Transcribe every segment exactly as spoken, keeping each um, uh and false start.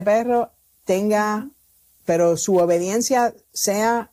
perro tenga, pero su obediencia sea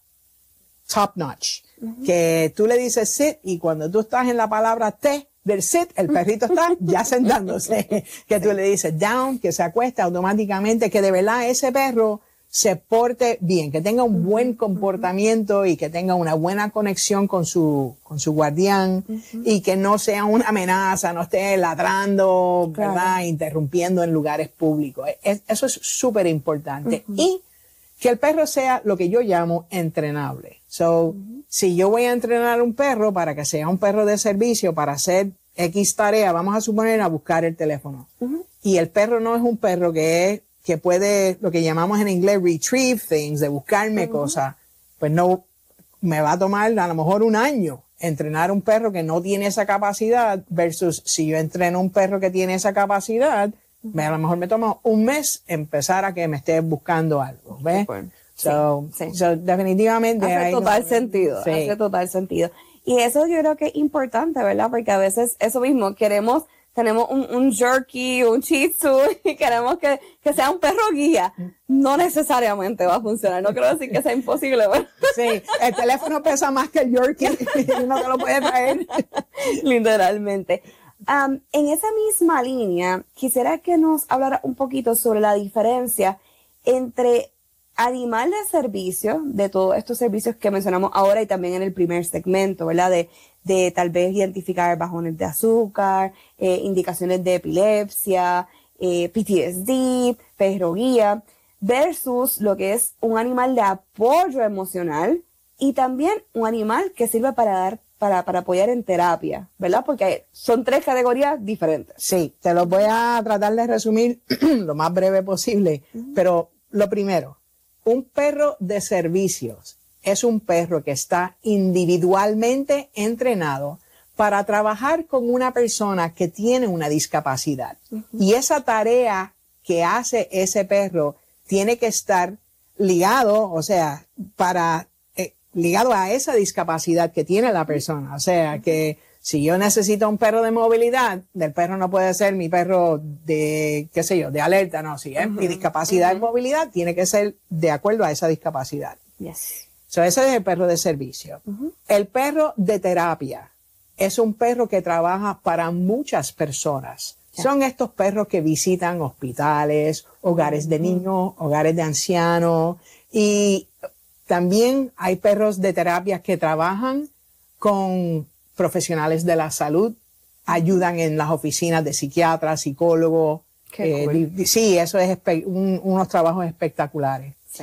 top notch. Uh-huh. Que tú le dices sit y cuando tú estás en la palabra T del sit, el perrito está ya sentándose. Que tú le dices down, que se acuesta automáticamente, que de verdad ese perro se porte bien, que tenga un buen comportamiento y que tenga una buena conexión con su, con su guardián uh-huh. y que no sea una amenaza, no esté ladrando, claro. ¿verdad? Interrumpiendo en lugares públicos. Es, eso es súper importante. Uh-huh. Y que el perro sea lo que yo llamo entrenable. So, uh-huh. si yo voy a entrenar un perro para que sea un perro de servicio, para hacer X tarea, vamos a suponer a buscar el teléfono. Uh-huh. Y el perro no es un perro que es que puede, lo que llamamos en inglés, retrieve things, de buscarme uh-huh. cosas, pues no, me va a tomar a lo mejor un año entrenar un perro que no tiene esa capacidad versus si yo entreno un perro que tiene esa capacidad, uh-huh. me, a lo mejor me toma un mes empezar a que me esté buscando algo, ¿ves? Bueno, so, sí, sí. so, definitivamente hace hay total no, sentido, sí. hace total sentido. Y eso yo creo que es importante, ¿verdad? Porque a veces eso mismo, queremos tenemos un, un jerky, un shih tzu y queremos que, que sea un perro guía. No necesariamente va a funcionar. No quiero decir que sea imposible. ¿Verdad? Sí, el teléfono pesa más que el jerky y no te lo puede traer. Literalmente. Um, en esa misma línea, quisiera que nos hablara un poquito sobre la diferencia entre animal de servicio, de todos estos servicios que mencionamos ahora y también en el primer segmento, ¿verdad? De, de tal vez identificar bajones de azúcar, eh, indicaciones de epilepsia, eh, P T S D, perro guía, versus lo que es un animal de apoyo emocional y también un animal que sirve para dar, para, para apoyar en terapia, ¿verdad? Porque son tres categorías diferentes. Sí, te los voy a tratar de resumir lo más breve posible, uh-huh. pero lo primero, un perro de servicios es un perro que está individualmente entrenado para trabajar con una persona que tiene una discapacidad. Uh-huh. Y esa tarea que hace ese perro tiene que estar ligado, o sea, para eh, ligado a esa discapacidad que tiene la persona. O sea, uh-huh. que si yo necesito un perro de movilidad, el perro no puede ser mi perro de, qué sé yo, de alerta, no. Si es uh-huh. mi discapacidad uh-huh. de movilidad, tiene que ser de acuerdo a esa discapacidad. Yes. So, ese es el perro de servicio. Uh-huh. El perro de terapia es un perro que trabaja para muchas personas. Yeah. Son estos perros que visitan hospitales, hogares uh-huh. de niños, hogares de ancianos. Y también hay perros de terapia que trabajan con profesionales de la salud, ayudan en las oficinas de psiquiatras, psicólogos. Qué cool. eh, sí, eso es espe- un, unos trabajos espectaculares. Sí.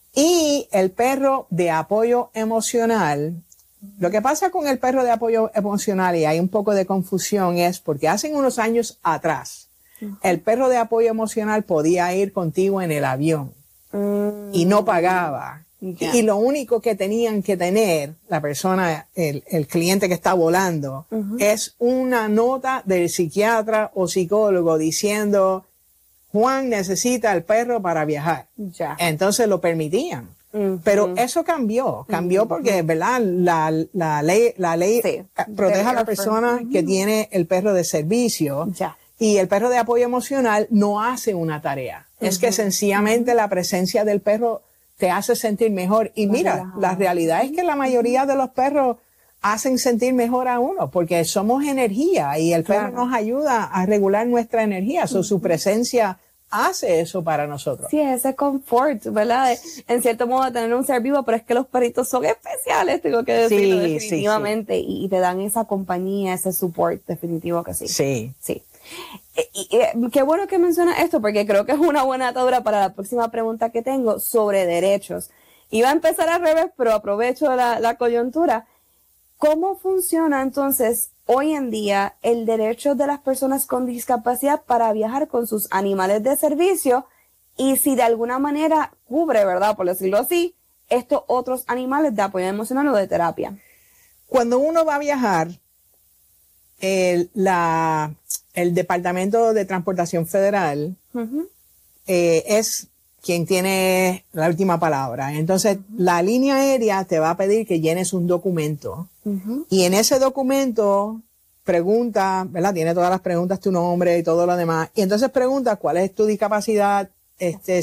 Y el perro de apoyo emocional, lo que pasa con el perro de apoyo emocional, y hay un poco de confusión, es porque hace unos años atrás, uh-huh. el perro de apoyo emocional podía ir contigo en el avión uh-huh. y no pagaba. Yeah. Y lo único que tenían que tener la persona, el, el cliente que está volando, uh-huh. es una nota del psiquiatra o psicólogo diciendo, Juan necesita el perro para viajar. Yeah. Entonces lo permitían. Uh-huh. Pero eso cambió, cambió uh-huh. porque, ¿verdad? La, la ley, la ley sí. protege Very a la persona uh-huh. que tiene el perro de servicio. Yeah. Y el perro de apoyo emocional no hace una tarea. Uh-huh. Es que sencillamente uh-huh. la presencia del perro te hace sentir mejor. Y mira, la realidad es que la mayoría de los perros hacen sentir mejor a uno, porque somos energía y el perro claro. nos ayuda a regular nuestra energía. So, uh-huh. su presencia hace eso para nosotros. Sí, ese confort, ¿verdad? En cierto modo de tener un ser vivo, pero es que los perritos son especiales, tengo que decirlo sí, definitivamente, sí, sí. Y, y te dan esa compañía, ese support, definitivo que sí. Sí. Sí. Y, y, y, qué bueno que mencionas esto, porque creo que es una buena atadura para la próxima pregunta que tengo sobre derechos. Iba a empezar al revés, pero aprovecho la, la coyuntura. ¿Cómo funciona entonces hoy en día el derecho de las personas con discapacidad para viajar con sus animales de servicio? Y si de alguna manera cubre, ¿verdad? Por decirlo así, estos otros animales de apoyo emocional o de terapia. Cuando uno va a viajar, el, la, el Departamento de Transportación Federal uh-huh. eh, es quien tiene la última palabra. Entonces, uh-huh. la línea aérea te va a pedir que llenes un documento. Uh-huh. Y en ese documento pregunta, ¿verdad? Tiene todas las preguntas, tu nombre y todo lo demás. Y entonces pregunta cuál es tu discapacidad, este,